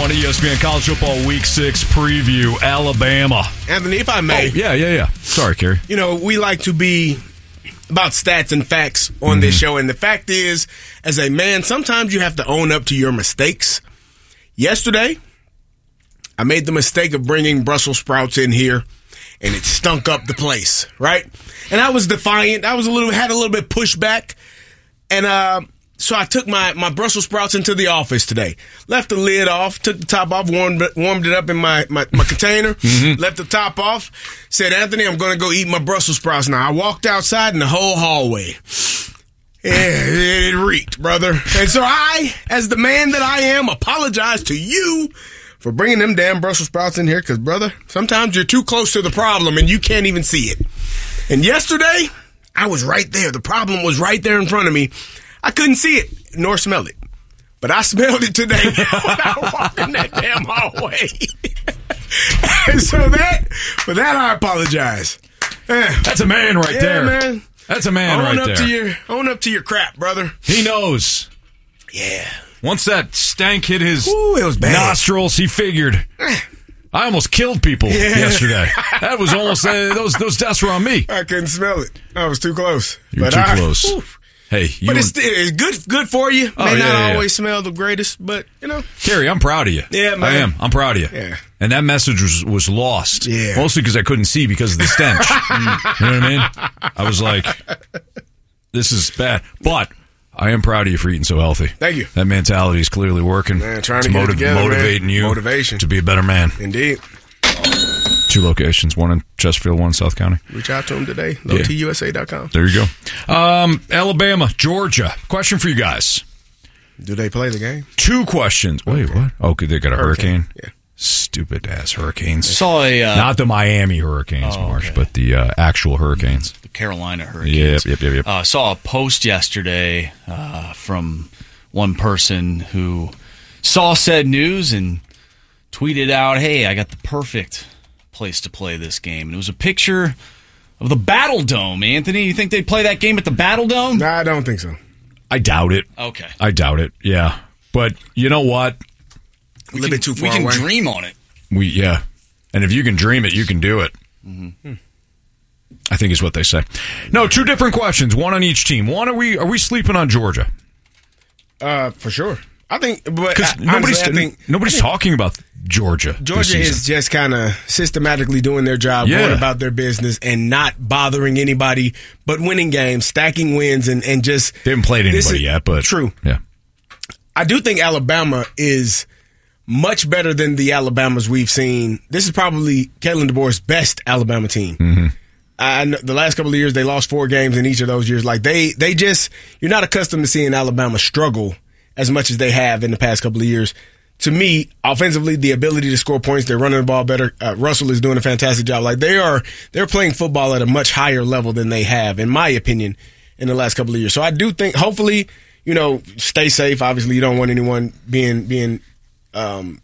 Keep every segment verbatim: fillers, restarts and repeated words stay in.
on E S P N College Football Week six preview, Alabama. Anthony, if I may. Oh, yeah, yeah, yeah. Sorry, Kerry. You know, we like to be about stats and facts on mm-hmm. this show, and the fact is, as a man, sometimes you have to own up to your mistakes. Yesterday, I made the mistake of bringing Brussels sprouts in here, and it stunk up the place, right? And I was defiant. I was a little, had a little bit pushback, and uh, so I took my, my Brussels sprouts into the office today. Left the lid off, took the top off, warmed warmed it up in my, my, my container, mm-hmm. left the top off, said, Anthony, I'm going to go eat my Brussels sprouts now. I walked outside in the whole hallway. Yeah, it reeked, brother. And so I, as the man that I am, apologize to you for bringing them damn Brussels sprouts in here because, brother, sometimes you're too close to the problem and you can't even see it. And yesterday, I was right there. The problem was right there in front of me. I couldn't see it nor smell it. But I smelled it today when I walked in that damn hallway. And so that, for that, I apologize. Eh. That's a man right yeah, there. man. That's a man own right up there. To your, own up to your crap, brother. He knows. Yeah. Once that stank hit his Ooh, it was bad. nostrils, he figured, I almost killed people yeah. yesterday. That was almost, uh, those those deaths were on me. I couldn't smell it. I was too close. You were but too I, close. Oof. Hey, you But it's, it's good good for you. Oh, May yeah, not yeah, yeah. always smell the greatest, but, you know. Kerry, I'm proud of you. Yeah, man. I am. I'm proud of you. Yeah. And that message was, was lost. Yeah. Mostly because I couldn't see because of the stench. You know what I mean? I was like, this is bad. But I am proud of you for eating so healthy. Thank you. That mentality is clearly working. Man, trying to it's get motiv- it together, motivating man. you Motivation. to be a better man. Indeed. Two locations, one in Chesterfield, one in South County. Reach out to them today. low t u s a dot com. There you go. Um, Alabama, Georgia. Question for you guys. Do they play the game? Two questions. Wait, okay. what? Okay, they got a hurricane? hurricane. Yeah. Stupid ass hurricanes. Saw a uh, Not the Miami Hurricanes, oh, Marsh, okay. but the uh, actual hurricanes. the Carolina Hurricanes. Yep, yep, yep, yep. Uh, saw a post yesterday uh, from one person who saw said news and tweeted out, "Hey, I got the perfect place to play this game." And it was a picture of the Battle Dome. Anthony, you think they'd play that game at the Battle Dome? No, I don't think so. I doubt it. Okay. I doubt it, yeah. But you know what? A little bit too far We can away. dream on it. We Yeah. And if you can dream it, you can do it. Mm-hmm. I think is what they say. No, two different questions, one on each team. One, are we are we sleeping on Georgia? Uh, for sure. I think, but Because I, nobody's, honestly, I think, nobody's I think talking about Georgia. this Georgia season. is just kind of systematically doing their job, Yeah. going about their business, and not bothering anybody, but winning games, stacking wins, and, and just... They haven't played this anybody is- yet, but True. Yeah. I do think Alabama is much better than the Alabamas we've seen. This is probably Kalen DeBoer's best Alabama team. Mm-hmm. I know the last couple of years, they lost four games in each of those years. Like they, they just, you're not accustomed to seeing Alabama struggle as much as they have in the past couple of years. To me, offensively, the ability to score points, they're running the ball better. Uh, Russell is doing a fantastic job. Like they are, they're playing football at a much higher level than they have, in my opinion, in the last couple of years. So I do think, hopefully, you know, stay safe. Obviously, you don't want anyone being being um,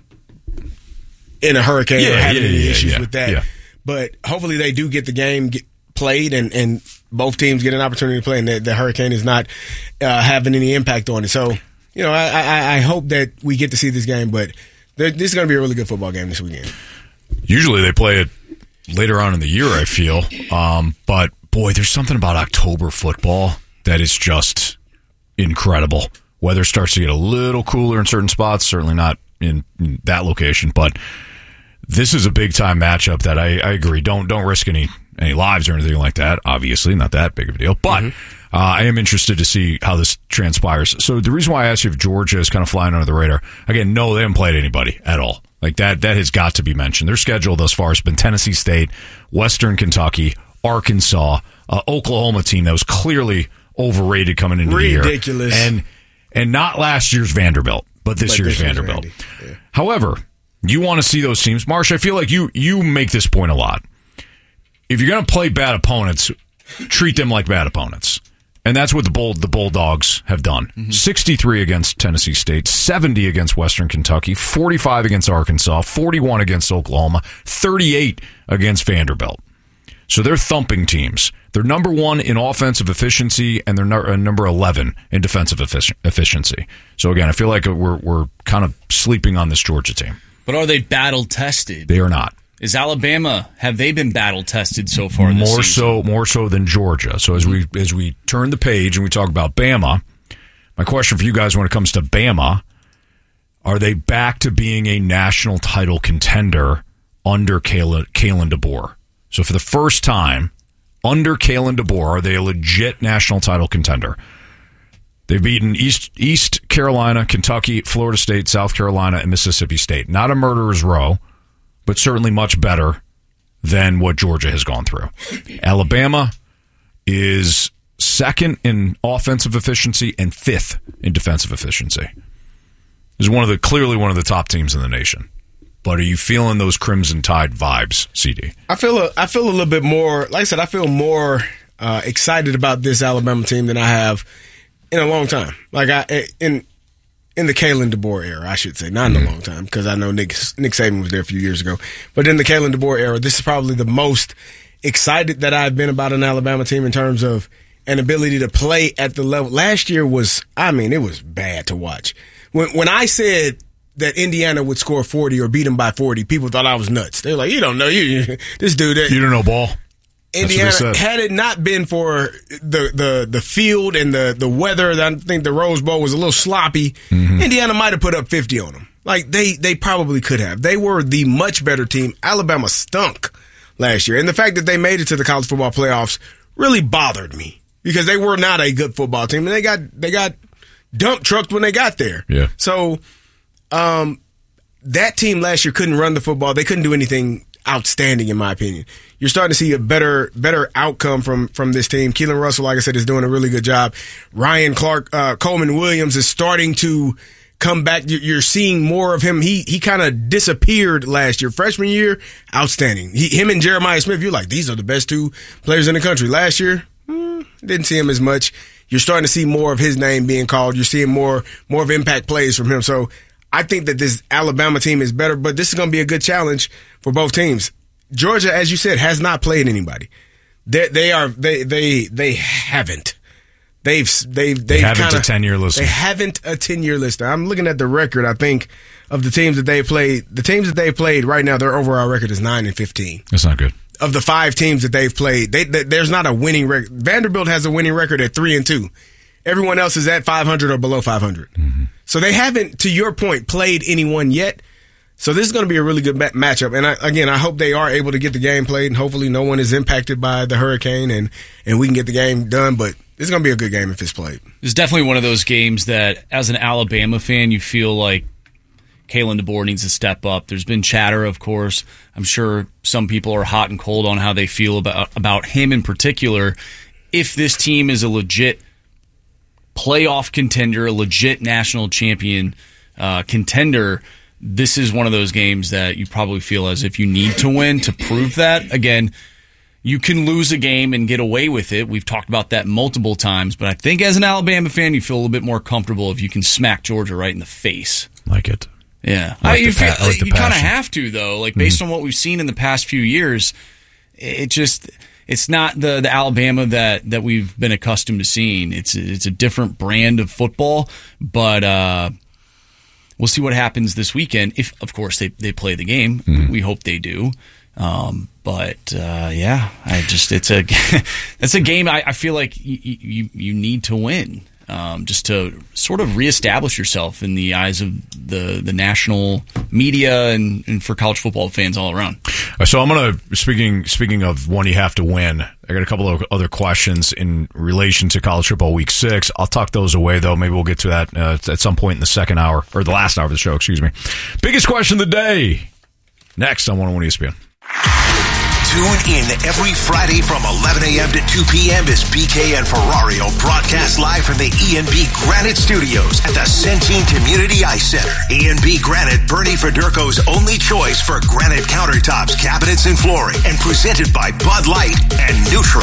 in a hurricane Yeah, or having yeah, any yeah, issues yeah, with that. yeah. But hopefully, they do get the game get played and, and both teams get an opportunity to play, and the, the hurricane is not uh, having any impact on it. So, you know, I, I, I hope that we get to see this game, but this is going to be a really good football game this weekend. Usually they play it later on in the year, I feel. Um, but, boy, there's something about October football that is just incredible. Weather starts to get a little cooler in certain spots, certainly not in, in that location, but this is a big-time matchup that I, I agree. Don't don't risk any, any lives or anything like that, obviously. Not that big of a deal. But mm-hmm. uh, I am interested to see how this transpires. So the reason why I asked you if Georgia is kind of flying under the radar, again, no, they haven't played anybody at all. Like that, that has got to be mentioned. Their schedule thus far has been Tennessee State, Western Kentucky, Arkansas, uh, Oklahoma team that was clearly overrated coming into Ridiculous. the year. Ridiculous. And, and not last year's Vanderbilt, but this But year's this year's Vanderbilt. Yeah. However, you want to see those teams. Marsh, I feel like you you make this point a lot. If you're going to play bad opponents, treat them like bad opponents. And that's what the Bull, the Bulldogs have done. Mm-hmm. sixty-three against Tennessee State, seventy against Western Kentucky, forty-five against Arkansas, forty-one against Oklahoma, thirty-eight against Vanderbilt. So they're thumping teams. They're number one in offensive efficiency, and they're no, uh, number eleven in defensive effic- efficiency. So again, I feel like we're we're kind of sleeping on this Georgia team. But are they battle tested? They are not. Is Alabama, have they been battle tested so far this more season? so more so than Georgia. So as we as we turn the page and we talk about Bama, my question for you guys when it comes to Bama, are they back to being a national title contender under Kalen, Kalen DeBoer? So for the first time under Kalen DeBoer, are they a legit national title contender? They've beaten East East Carolina, Kentucky, Florida State, South Carolina, and Mississippi State. Not a murderer's row, but certainly much better than what Georgia has gone through. Alabama is second in offensive efficiency and fifth in defensive efficiency. Is one of the clearly one of the top teams in the nation. But are you feeling those Crimson Tide vibes, C D? I feel a, I feel a little bit more, like I said, I feel more uh, excited about this Alabama team than I have in a long time. Like I in in the Kalen DeBoer era, I should say, not in a long time, because I know Nick Nick Saban was there a few years ago. But in the Kalen DeBoer era, this is probably the most excited that I've been about an Alabama team in terms of an ability to play at the level. Last year was, I mean, it was bad to watch. When when I said that Indiana would score forty or beat them by forty, people thought I was nuts. They were like, you don't know, you this dude. That, you don't know ball. Indiana, had it not been for the, the, the field and the, the weather, I think the Rose Bowl was a little sloppy, mm-hmm. Indiana might have put up fifty on them. Like, they, they probably could have. They were the much better team. Alabama stunk last year. And the fact that they made it to the college football playoffs really bothered me because they were not a good football team. And they got they got dump trucked when they got there. Yeah. So um, that team last year couldn't run the football. They couldn't do anything outstanding, in my opinion. You're starting to see a better better outcome from from this team. Keelan Russell, like I said, is doing a really good job. Ryan Clark, uh, Coleman Williams is starting to come back. You're seeing more of him. He he kind of disappeared last year. Freshman year, outstanding. He, him and Jeremiah Smith, you're like, these are the best two players in the country. Last year, hmm, didn't see him as much. You're starting to see more of his name being called. You're seeing more more of impact plays from him. So I think that this Alabama team is better, but this is going to be a good challenge for both teams. Georgia, as you said, has not played anybody. They, they are they they they haven't. They've they've they've they haven't kinda, a ten-year listener. They haven't a ten-year listener. I'm looking at the record. I think of the teams that they played. The teams that they played right now, their overall record is nine and fifteen. That's not good. Of the five teams that they've played, they, they, there's not a winning record. Vanderbilt has a winning record at three and two. Everyone else is at five hundred or below five hundred. Mm-hmm. So they haven't, to your point, played anyone yet. So this is going to be a really good ma- matchup. And I, again, I hope they are able to get the game played, and hopefully no one is impacted by the hurricane, and, and we can get the game done. But it's going to be a good game if it's played. It's definitely one of those games that, as an Alabama fan, you feel like Kalen DeBoer needs to step up. There's been chatter, of course. I'm sure some people are hot and cold on how they feel about about him in particular. If this team is a legit playoff contender, a legit national champion uh, contender, this is one of those games that you probably feel as if you need to win to prove that. Again, you can lose a game and get away with it. We've talked about that multiple times, but I think as an Alabama fan, you feel a little bit more comfortable if you can smack Georgia right in the face. Like it. Yeah. I like I, you pa- I like you kind of passion. have to, though. Like, based mm-hmm. on what we've seen in the past few years, it just... It's not the, the Alabama that, that we've been accustomed to seeing. It's it's a different brand of football, but uh, we'll see what happens this weekend. If, of course, they, they play the game. Mm-hmm. We hope they do. Um, but uh, yeah, I just it's a that's a game I, I feel like you, you you need to win. Um, just to sort of reestablish yourself in the eyes of the, the national media and, and for college football fans all around. So I'm going to, speaking speaking of one you have to win, I got a couple of other questions in relation to college football week six. I'll tuck those away, though. Maybe we'll get to that uh, at some point in the second hour, or the last hour of the show, excuse me. Biggest question of the day, next on one oh one E S P N. Tune in every Friday from eleven a.m. to two p.m. as B K and Ferrario broadcast live from the E and B Granite Studios at the Centene Community Ice Center. E and B Granite, Bernie Federko's only choice for granite countertops, cabinets, and flooring, and presented by Bud Light and Neutral.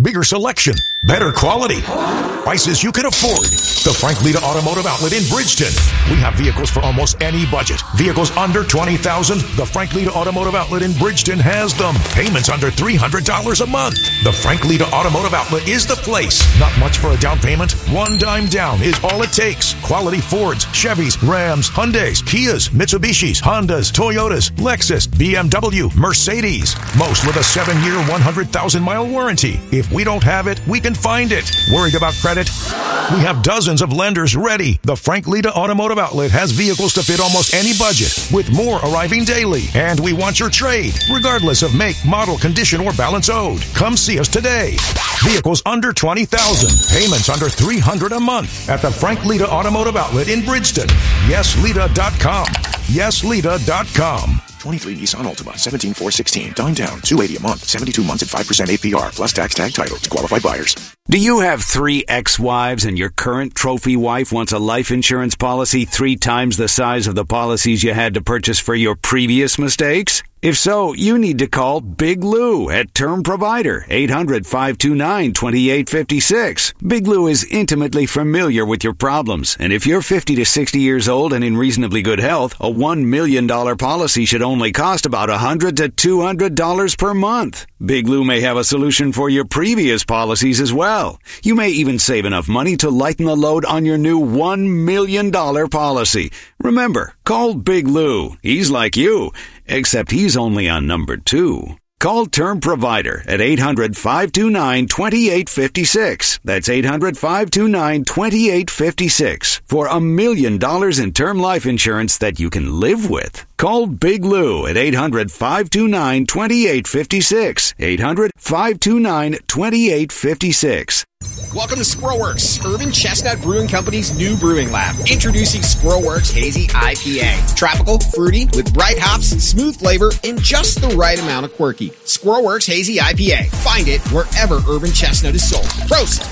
bigger selection, better quality, prices you can afford. The Frank Lita Automotive Outlet in Bridgeton. We have vehicles for almost any budget. Vehicles under twenty thousand dollars. The Frank Lita Automotive Outlet in Bridgeton has them. Payments under three hundred dollars a month. The Frank Lita Automotive Outlet is the place. Not much for a down payment. One dime down is all it takes. Quality Fords, Chevys, Rams, Hyundais, Kias, Mitsubishis, Hondas, Toyotas, Lexus, B M W, Mercedes. Most with a seven-year, one hundred thousand mile warranty. If we don't have it, we can find it. Worried about credit? We have dozens of lenders ready. The Frank Lita Automotive Outlet has vehicles to fit almost any budget, with more arriving daily. And we want your trade, regardless of make, model, condition, or balance owed. Come see us today. Vehicles under twenty thousand dollars. Payments under three hundred dollars a month at the Frank Lita Automotive Outlet in Bridgeton. yes lita dot com. yes lita dot com. twenty-three Nissan Altima, seventeen four sixteen. Dime down, two hundred eighty dollars a month, seventy-two months at five percent A P R, plus tax tag title to qualified buyers. Do you have three ex-wives and your current trophy wife wants a life insurance policy three times the size of the policies you had to purchase for your previous mistakes? If so, you need to call Big Lou at Term Provider, eight hundred, five two nine, two eight five six. Big Lou is intimately familiar with your problems, and if you're fifty to sixty years old and in reasonably good health, a one million dollars policy should only cost about one hundred to two hundred dollars per month. Big Lou may have a solution for your previous policies as well. You may even save enough money to lighten the load on your new one million dollars policy. Remember, call Big Lou. He's like you, except he's only on number two. Call Term Provider at eight hundred, five two nine, two eight five six. That's eight hundred, five two nine, two eight five six for a million dollars in term life insurance that you can live with. Call Big Lou at eight hundred, five two nine, two eight five six. eight hundred, five two nine, two eight five six. Welcome to Squirrelworks, Urban Chestnut Brewing Company's new brewing lab. Introducing Squirrelworks Hazy I P A. Tropical, fruity, with bright hops, smooth flavor, and just the right amount of quirky. Squirrelworks Hazy I P A. Find it wherever Urban Chestnut is sold. Prost!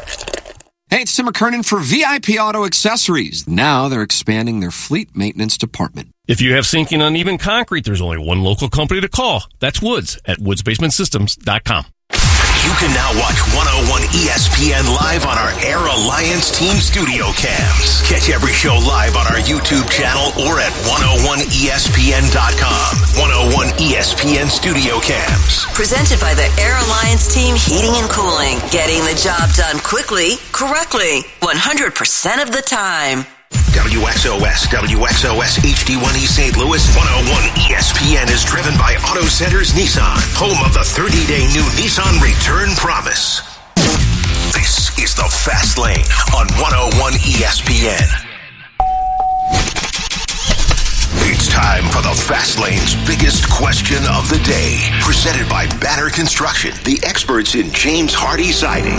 Hey, it's Tim McKernan for V I P Auto Accessories. Now they're expanding their fleet maintenance department. If you have sinking uneven concrete, there's only one local company to call. That's Woods at woods basement systems dot com. You can now watch one oh one E S P N live on our Air Alliance Team studio cams. Catch every show live on our YouTube channel or at one oh one E S P N dot com. one oh one E S P N studio cams. Presented by the Air Alliance Team Heating and Cooling. Getting the job done quickly, correctly, one hundred percent of the time. W X O S, W X O S H D one E Saint Louis, one oh one E S P N is driven by Auto Centers Nissan, home of the thirty-day new Nissan Return Promise. This is the Fast Lane on one oh one E S P N. It's time for the Fast Lane's biggest question of the day. Presented by Banner Construction, the experts in James Hardy Siding.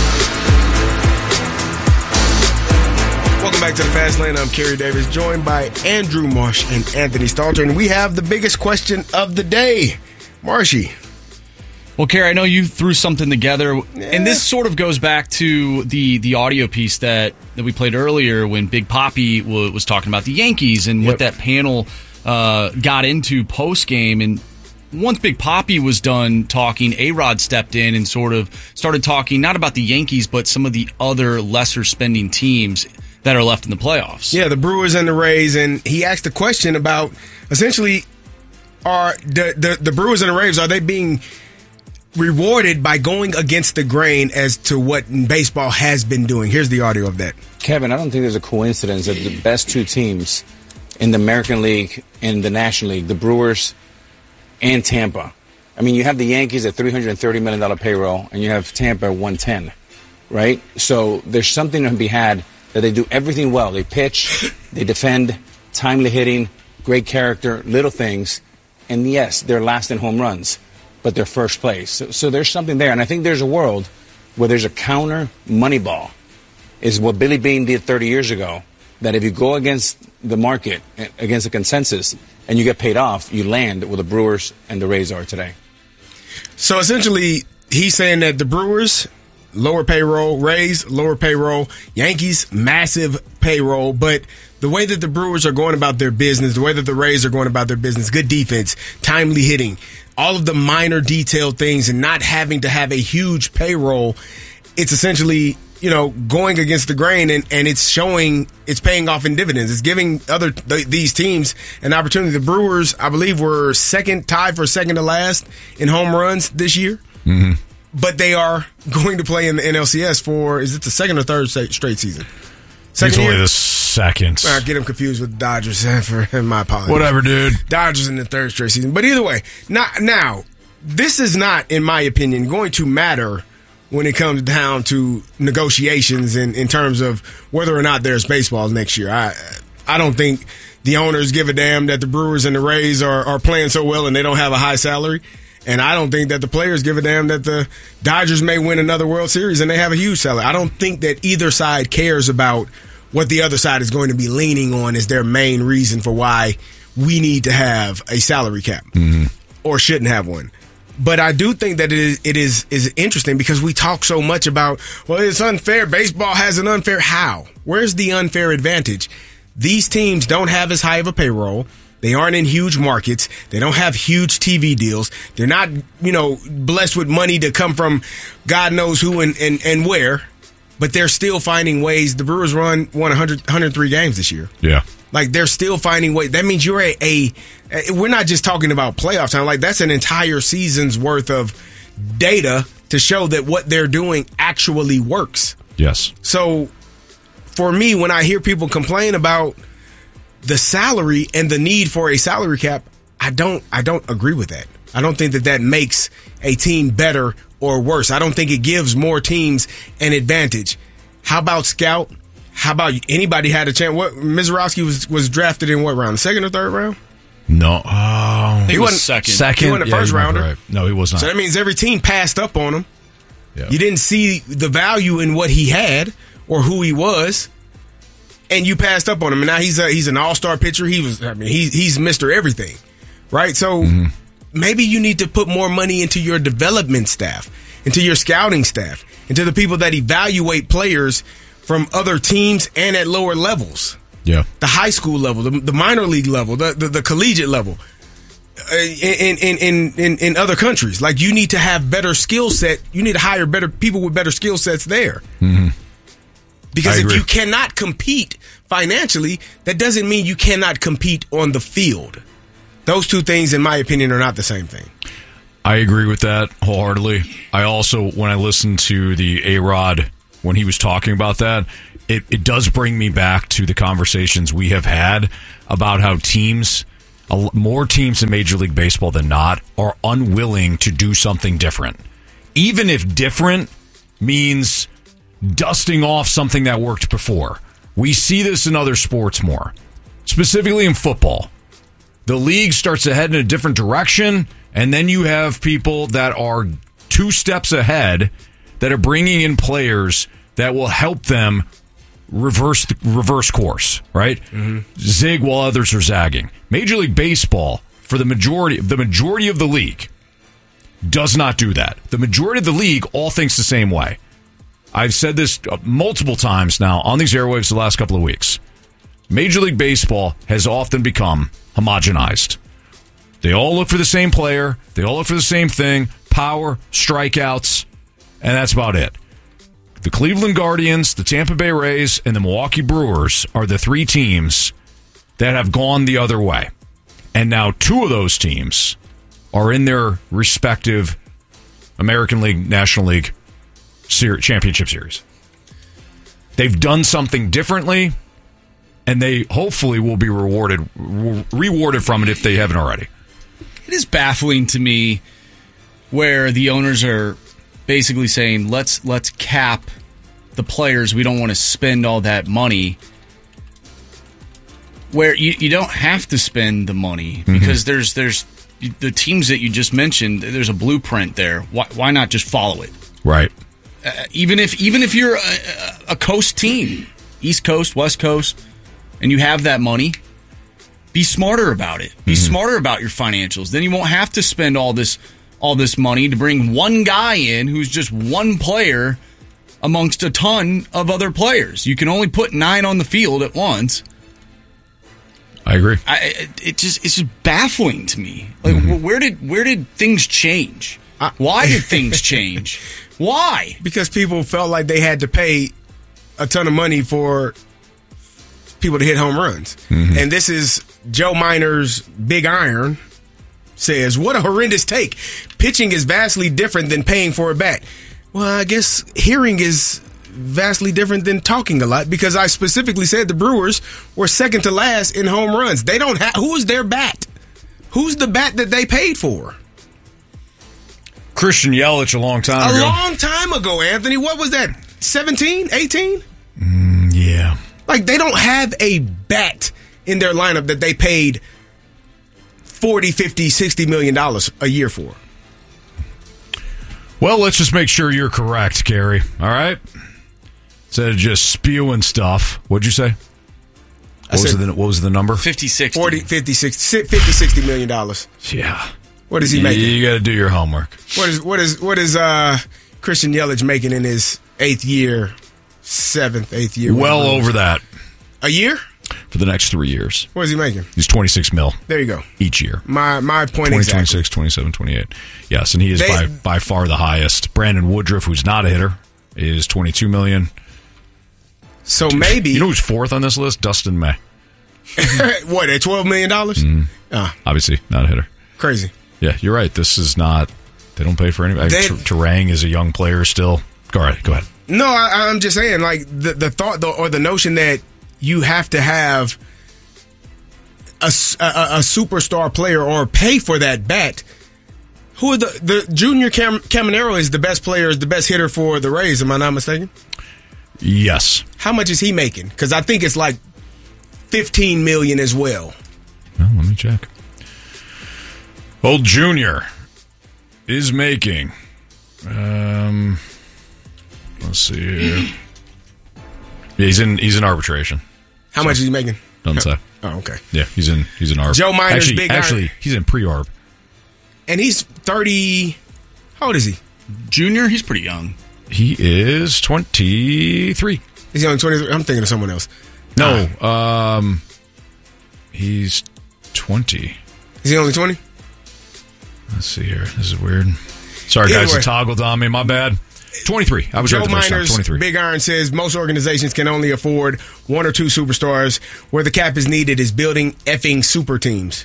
Welcome back to the Fast Lane. I'm Kerry Davis, joined by Andrew Marsh and Anthony Stalter, and we have the biggest question of the day. Marshy. Well, Kerry, I know you threw something together, yeah. and this sort of goes back to the the audio piece that, that we played earlier when Big Papi w- was talking about the Yankees and yep. what that panel uh, got into post-game. And once Big Papi was done talking, A-Rod stepped in and sort of started talking not about the Yankees, but some of the other lesser-spending teams that are left in the playoffs. Yeah, the Brewers and the Rays, and he asked a question about essentially are the, the, the Brewers and the Rays, are they being rewarded by going against the grain as to what baseball has been doing? Here's the audio of that. Kevin, I don't think there's a coincidence that the best two teams in the American League and the National League, the Brewers and Tampa. I mean, you have the Yankees at three hundred thirty million dollars payroll, and you have Tampa at one hundred ten, right? So there's something to be had that they do everything well. They pitch, they defend, timely hitting, great character, little things. And yes, they're last in home runs, but they're first place. So, so there's something there. And I think there's a world where there's a counter money ball, is what Billy Beane did thirty years ago, that if you go against the market, against the consensus, and you get paid off, you land where the Brewers and the Rays are today. So essentially, he's saying that the Brewers lower payroll. Rays, lower payroll. Yankees, massive payroll. But the way that the Brewers are going about their business, the way that the Rays are going about their business, good defense, timely hitting, all of the minor detailed things, and not having to have a huge payroll, it's essentially, you know, going against the grain, and, and it's showing, it's paying off in dividends. It's giving other th- these teams an opportunity. The Brewers, I believe, were second, tied for second to last in home runs this year. Mm-hmm. But they are going to play in the N L C S for, is it the second or third straight season? Second It's only year? the second. I get them confused with the Dodgers. For my apologies. Whatever, dude. Dodgers in the third straight season. But either way, not, now, this is not, in my opinion, going to matter when it comes down to negotiations in, in terms of whether or not there's baseball next year. I I don't think the owners give a damn that the Brewers and the Rays are, are playing so well and they don't have a high salary. And I don't think that the players give a damn that the Dodgers may win another World Series and they have a huge salary. I don't think that either side cares about what the other side is going to be leaning on as their main reason for why we need to have a salary cap mm-hmm. or shouldn't have one. But I do think that it is, it is is interesting because we talk so much about, well, it's unfair. Baseball has an unfair. How? Where's the unfair advantage? These teams don't have as high of a payroll. They aren't in huge markets. They don't have huge T V deals. They're not, you know, blessed with money to come from God knows who and, and, and where. But they're still finding ways. The Brewers run won one hundred, one hundred three games this year. Yeah. Like, they're still finding ways. That means you're a, a, a, we're not just talking about playoff time. Like, that's an entire season's worth of data to show that what they're doing actually works. Yes. So, for me, when I hear people complain about the salary and the need for a salary cap, I don't, I don't agree with that. I don't think that that makes a team better or worse. I don't think it gives more teams an advantage. How about Scout? How about anybody had a chance? What Mizorowski was was drafted in what round? The second or third round? No, oh, he, he wasn't second. Second, he wasn't a yeah, first rounder. Right. No, he was not. So that means every team passed up on him. Yeah. You didn't see the value in what he had or who he was, and you passed up on him. And now he's a, he's an all-star pitcher. He was, I mean, he, he's Mister Everything, right? So mm-hmm. maybe you need to put more money into your development staff, into your scouting staff, into the people that evaluate players from other teams and at lower levels. Yeah. The high school level, the, the minor league level, the, the, the collegiate level. Uh, in, in, in, in, in other countries. Like, you need to have better skill set. You need to hire better people with better skill sets there. Mm-hmm. Because I if agree. you cannot compete financially, that doesn't mean you cannot compete on the field. Those two things, in my opinion, are not the same thing. I agree with that wholeheartedly. I also, when I listened to the A-Rod, when he was talking about that, it, it does bring me back to the conversations we have had about how teams, more teams in Major League Baseball than not, are unwilling to do something different. Even if different means dusting off something that worked before. We see this in other sports more, specifically in football. The league starts to head in a different direction, and then you have people that are two steps ahead that are bringing in players that will help them reverse the, reverse course, right? Mm-hmm. Zig while others are zagging. Major League Baseball, for the majority, the majority of the league, does not do that. The majority of the league all thinks the same way. I've said this multiple times now on these airwaves the last couple of weeks. Major League Baseball has often become homogenized. They all look for the same player. They all look for the same thing. Power, strikeouts, and that's about it. The Cleveland Guardians, the Tampa Bay Rays, and the Milwaukee Brewers are the three teams that have gone the other way. And now two of those teams are in their respective American League, National League ser- championship series. They've done something differently, and they hopefully will be rewarded re- rewarded from it if they haven't already. It is baffling to me where the owners are basically saying, let's let's cap the players. We don't want to spend all that money. Where you, you don't have to spend the money because mm-hmm. there's there's the teams that you just mentioned. There's a blueprint there. Why, why not just follow it? Right. Uh, even if even if you're a, a coast team, East Coast, West Coast, and you have that money, be smarter about it. Be mm-hmm. smarter about your financials. Then you won't have to spend all this all this money to bring one guy in who's just one player amongst a ton of other players. You can only put nine on the field at once. I agree. I, it just it's just baffling to me. Like, mm-hmm. where did where did things change? I, Why did things change? Why? Because people felt like they had to pay a ton of money for people to hit home runs. Mm-hmm. And this is Joe Miner's Big Iron says, what a horrendous take. Pitching is vastly different than paying for a bat. Well, I guess hearing is vastly different than talking a lot, because I specifically said the Brewers were second to last in home runs. They don't have, who is their bat? Who's the bat that they paid for? Christian Yelich a long time a ago. A long time ago, Anthony. What was that? seventeen, eighteen? Mm, yeah. Like, they don't have a bat in their lineup that they paid forty, fifty, sixty million dollars a year for. Well, let's just make sure you're correct, Gary. All right? Instead of just spewing stuff. What'd you say? What, was, the, what was the number? fifty, sixty. forty, fifty, sixty, fifty, sixty million dollars. Yeah. What is he making? You got to do your homework. What is what is what is uh, Christian Yelich making in his eighth year, seventh, eighth year? Well over that. A year? For the next three years. What is he making? He's twenty-six mil. There you go. Each year. My my point twenty, exactly. twenty-six, twenty-seven, twenty-eight. Yes, and he is they, by by far the highest. Brandon Woodruff, who's not a hitter, is twenty-two million. So maybe you know who's fourth on this list? Dustin May. What, at twelve million dollars? Mm. Uh, Obviously, not a hitter. Crazy. Yeah, you're right. This is not. They don't pay for anybody. They, Terang is a young player still. Go ahead. Go ahead. No, I, I'm just saying, like the the thought the, or the notion that you have to have a, a, a superstar player or pay for that bat. Who are the the Junior Cam, Caminero is the best player, is the best hitter for the Rays. Am I not mistaken? Yes. How much is he making? Because I think it's like fifteen million as well. Well, let me check. Old Junior is making. Um, let's see here. Yeah, he's in. He's in arbitration. How so, much is he making? Doesn't say. Oh, okay. Yeah, he's in. He's in arb. Joe Miner's actually, big. Actually, iron. he's in pre-arb. And he's thirty. How old is he? Junior. He's pretty young. He is twenty-three. He's only twenty-three. I'm thinking of someone else. No, um, he's twenty. Is he only twenty? Let's see here. This is weird. Sorry, guys, anyway, it toggled on me. My bad. twenty-three. I was Joe right the first time. Miner's twenty-three. Big Iron says most organizations can only afford one or two superstars. Where the cap is needed is building effing super teams.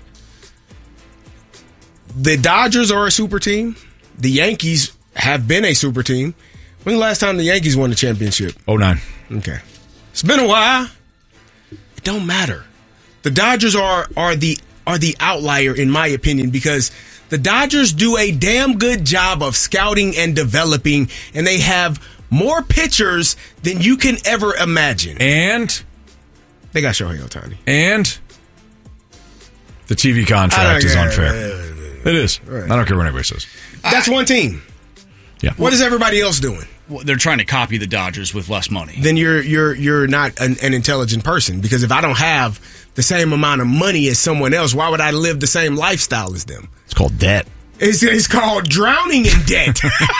The Dodgers are a super team. The Yankees have been a super team. When the last time the Yankees won the championship? oh nine. Okay. It's been a while. It don't matter. The Dodgers are are the are the outlier, in my opinion, because the Dodgers do a damn good job of scouting and developing, and they have more pitchers than you can ever imagine. And they got Shohei Ohtani. And the T V contract is unfair. It is. Right. I don't care what anybody says. That's one team. Yeah. What is everybody else doing? Well, they're trying to copy the Dodgers with less money. Then you're you're you're not an, an intelligent person, because if I don't have the same amount of money as someone else, why would I live the same lifestyle as them? It's called debt. It's, it's called drowning in debt.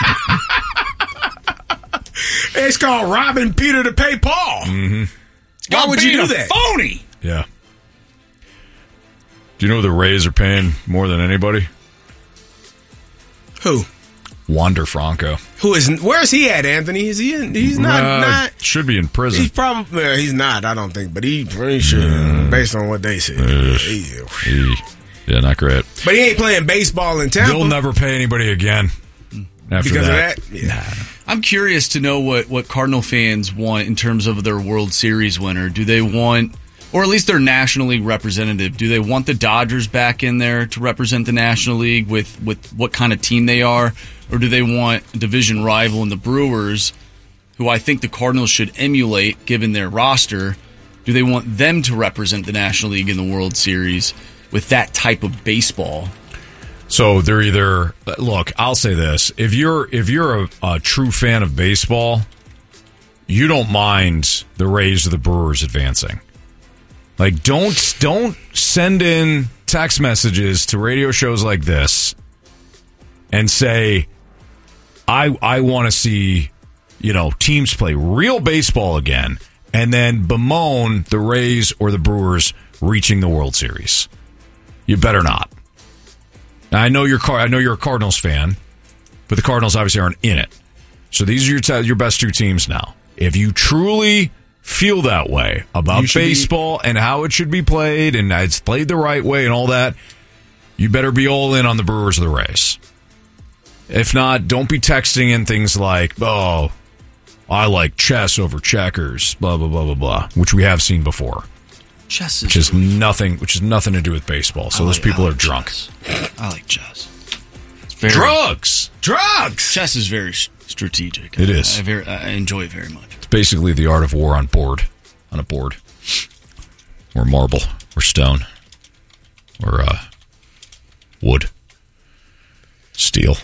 It's called robbing Peter to pay Paul. Mm-hmm. Why God, would you do that? Phony. Yeah. Do you know the Rays are paying more than anybody? Who? Wander Franco. Who is? Where is he at, Anthony? Is he? In, he's not. Uh, not. Should be in prison. He's probably. Uh, he's not. I don't think. But he pretty sure, uh, based on what they said. Uh, he, yeah, not great. But he ain't playing baseball in Tampa. They'll never pay anybody again. After because that. of that. Yeah. Nah. I'm curious to know what what Cardinal fans want in terms of their World Series winner. Do they want, or at least their National League representative, do they want the Dodgers back in there to represent the National League with, with what kind of team they are? Or do they want a division rival in the Brewers, who I think the Cardinals should emulate given their roster? Do they want them to represent the National League in the World Series with that type of baseball? So they're either, look, I'll say this. If you're if you're a, a true fan of baseball, you don't mind the Rays or the Brewers advancing. Like, don't don't send in text messages to radio shows like this and say, I I want to see, you know, teams play real baseball again and then bemoan the Rays or the Brewers reaching the World Series. You better not. Now, I know you're I know you're a Cardinals fan, but the Cardinals obviously aren't in it. So these are your t- your best two teams now. If you truly feel that way about baseball be- and how it should be played and it's played the right way and all that, you better be all in on the Brewers or the Rays. If not, don't be texting in things like, oh, I like chess over checkers, blah, blah, blah, blah, blah, which we have seen before. Chess is which is nothing which is nothing to do with baseball. So I those like, people I like are drunk. Chess. I like chess. It's very, Drugs! Drugs! Chess is very strategic. It I, is. I, very, I enjoy it very much. It's basically the art of war on board, on a board. Or marble, or stone, or uh, wood, steel.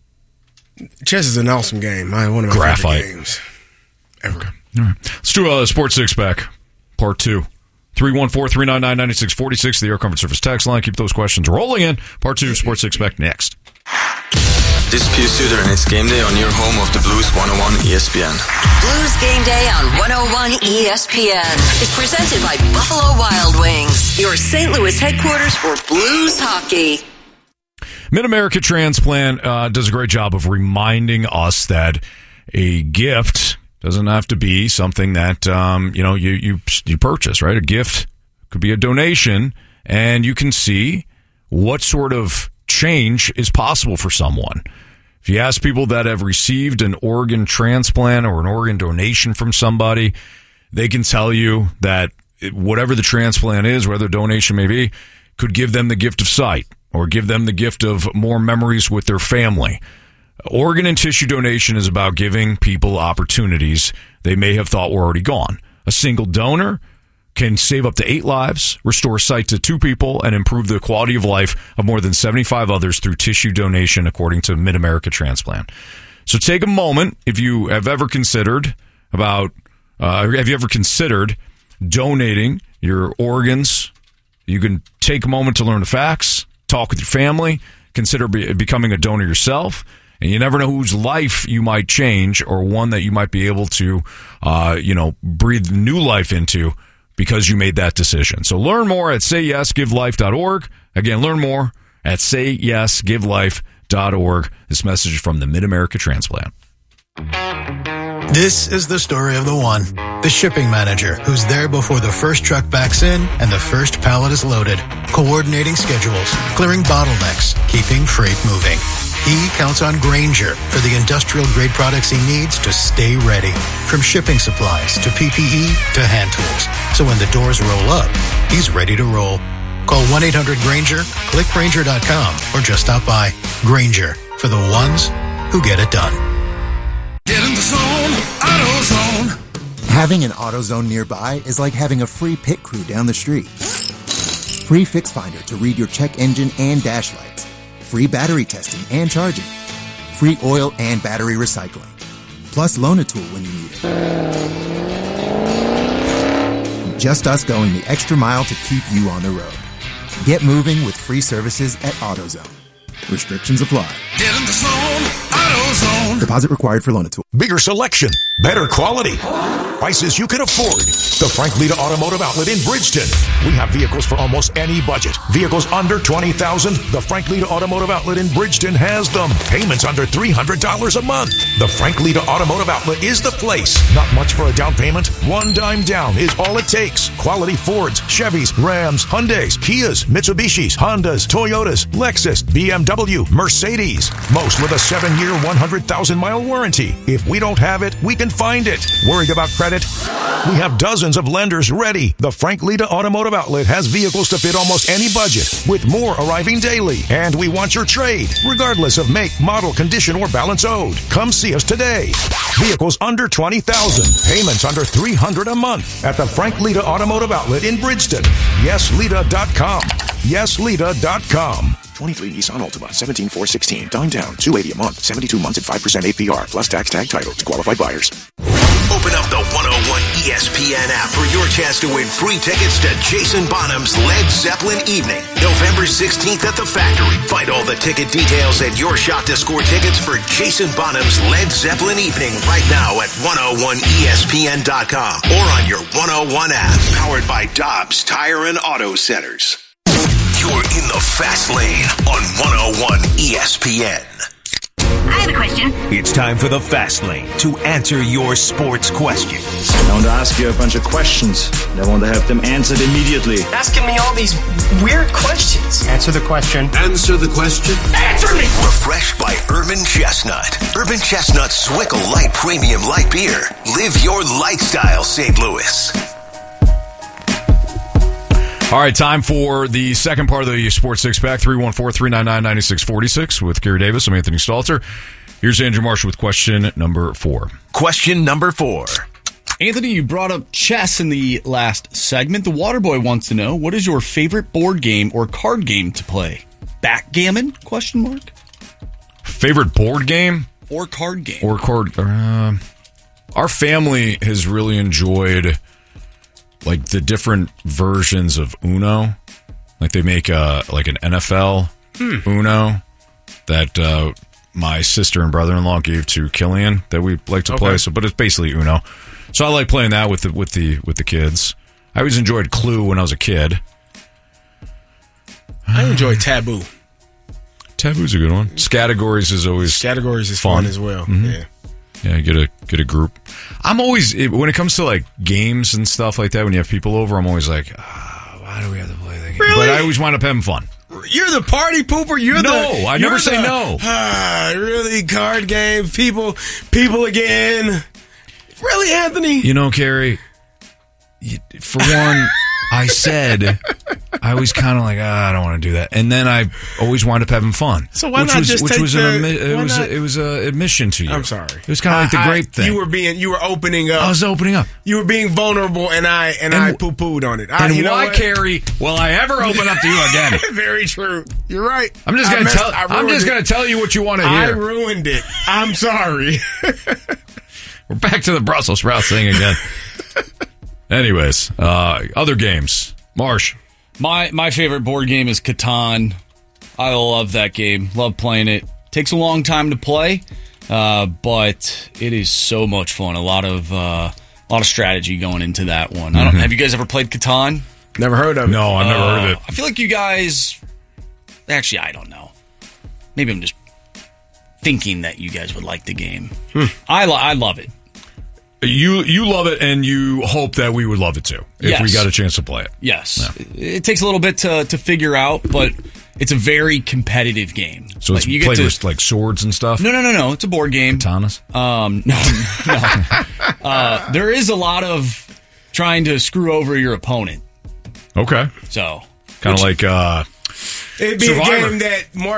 Chess is an awesome game. I one of my Graphite. favorite games ever. Okay. All right. Let's do a Sports Six Pack, part two. three one four, three nine nine, nine six four six, the Air Comfort Service text line. Keep those questions rolling in. Part two, Sports Six Pack next. This is Pius Suter, and it's game day on your home of the Blues one oh one E S P N. Blues Game Day on one oh one E S P N is presented by Buffalo Wild Wings, your Saint Louis headquarters for Blues hockey. Mid-America Transplant uh, does a great job of reminding us that a gift doesn't have to be something that um, you know you, you you purchase, right? A gift could be a donation, and you can see what sort of change is possible for someone. If you ask people that have received an organ transplant or an organ donation from somebody, they can tell you that whatever the transplant is, whether the donation may be, could give them the gift of sight or give them the gift of more memories with their family. Organ and tissue donation is about giving people opportunities they may have thought were already gone. A single donor can save up to eight lives, restore sight to two people, and improve the quality of life of more than seventy-five others through tissue donation, according to Mid-America Transplant. So take a moment, if you have ever considered about, uh, have you ever considered donating your organs? You can take a moment to learn the facts, talk with your family, consider be- becoming a donor yourself. And you never know whose life you might change or one that you might be able to, uh, you know, breathe new life into because you made that decision. So learn more at say yes give life dot org. Again, learn more at say yes give life dot org. This message is from the Mid-America Transplant. This is the story of the one, the shipping manager, who's there before the first truck backs in and the first pallet is loaded, coordinating schedules, clearing bottlenecks, keeping freight moving. He counts on Grainger for the industrial-grade products he needs to stay ready, from shipping supplies to P P E to hand tools. So when the doors roll up, he's ready to roll. Call one eight hundred Grainger, click Grainger dot com, or just stop by. Grainger, for the ones who get it done. Get in the zone, AutoZone. Having an AutoZone nearby is like having a free pit crew down the street. Free Fix Finder to read your check engine and dash lights. Free battery testing and charging. Free oil and battery recycling. Plus loan a tool when you need it. Just us going the extra mile to keep you on the road. Get moving with free services at AutoZone. Restrictions apply. Get in the zone, AutoZone. Deposit required for loan a tool. Bigger selection, better quality, prices you can afford. The Frank Lita Automotive Outlet in Bridgeton. We have vehicles for almost any budget. Vehicles under twenty thousand dollars. The Frank Lita Automotive Outlet in Bridgeton has them. Payments under three hundred dollars a month. The Frank Lita Automotive Outlet is the place. Not much for a down payment. One dime down is all it takes. Quality Fords, Chevys, Rams, Hyundais, Kias, Mitsubishis, Hondas, Toyotas, Lexus, B M W, Mercedes. Most with a seven-year, one hundred thousand mile warranty. If we don't have it, we can find it. Worried about credit? We have dozens of lenders ready. The Frank Lita Automotive Outlet has vehicles to fit almost any budget, with more arriving daily. And we want your trade, regardless of make, model, condition, or balance owed. Come see us today. Vehicles under twenty thousand dollars. Payments under three hundred dollars a month at the Frank Lita Automotive Outlet in Bridgeton. yes lita dot com. yes lita dot com. twenty-three Nissan Altima, seventeen four sixteen. Dime down, two hundred eighty a month, seventy-two months at five percent A P R, plus tax tag title to qualified buyers. Open up the one oh one E S P N app for your chance to win free tickets to Jason Bonham's Led Zeppelin Evening, November sixteenth at the Factory. Find all the ticket details and your shot to score tickets for Jason Bonham's Led Zeppelin Evening right now at one oh one E S P N dot com or on your one oh one app, powered by Dobbs Tire and Auto Centers. You're in the fast lane on one oh one E S P N. I have a question. It's time for the Fast Lane to answer your sports questions. I want to ask you a bunch of questions. I want to have them answered immediately. Asking me all these weird questions. Answer the question. Answer the question. Answer me! Refreshed by Urban Chestnut. Urban Chestnut's Swickle Light Premium Light Beer. Live your lifestyle, Saint Louis. All right, time for the second part of the Sports Six Pack. three one four, three nine nine, nine six four six with Gary Davis. I'm Anthony Stalter. Here's Andrew Marshall with question number four. Question number four. Anthony, you brought up chess in the last segment. The Waterboy wants to know, what is your favorite board game or card game to play? Backgammon? Question mark. Favorite board game? Or card game. Or card. Uh, our family has really enjoyed like the different versions of Uno. Like they make a, like an N F L hmm. Uno that uh, my sister and brother-in-law gave to Killian that we like to okay. play. So, but it's basically Uno. So I like playing that with the with the with the kids. I always enjoyed Clue when I was a kid. I enjoy Taboo. Taboo's a good one. Categories is always Categories is fun, fun as well. Mm-hmm. Yeah. Yeah, get a get a group. I'm always when it comes to like games and stuff like that. When you have people over, I'm always like, oh, why do we have to play that game? Really? But I always wind up having fun. You're the party pooper. You're no, the, I you're never say the, no. Ah, really, card game people, people again. Really, Anthony? You know, Carrie. For one, I said I was kind of like, ah, I don't want to do that, and then I always wind up having fun. So why which not was, just which take was the, an admi- it was not? a, it was a admission to you. I'm sorry. It was kind of like the I, grape thing. You were being you were opening up. I was opening up. You were being vulnerable, and I and, and I poo pooed on it. I, and you know why, what? Carrie? Will I ever open up to you again? Very true. You're right. I'm just gonna messed, tell. I'm just gonna tell you what you want to hear. I ruined it. I'm sorry. We're back to the Brussels sprouts thing again. Anyways, uh, other games. Marsh. My my favorite board game is Catan. I love that game. Love playing it. Takes a long time to play, uh, but it is so much fun. A lot of uh, a lot of strategy going into that one. I don't. Mm-hmm. Have you guys ever played Catan? Never heard of it. No, I've never uh, heard of it. I feel like you guys. Actually, I don't know. Maybe I'm just thinking that you guys would like the game. Hmm. I lo- I love it. You you love it, and you hope that we would love it too if Yes. we got a chance to play it. Yes. Yeah. It takes a little bit to, to figure out, but it's a very competitive game. So Like, it's you get played to- with like swords and stuff. No, no, no, no. It's a board game. Katanas. Um, no, no. Uh, there is a lot of trying to screw over your opponent. Okay. So kind of like uh, It'd be Survivor. a game that Mark